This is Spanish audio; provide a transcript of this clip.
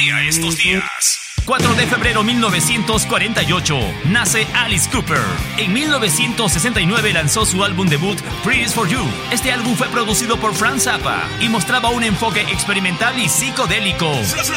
pasaría estos días? 4 de febrero 1948, nace Alice Cooper. En 1969 lanzó su álbum debut, Pretty for You. Este álbum fue producido por Frank Zappa y mostraba un enfoque experimental y psicodélico.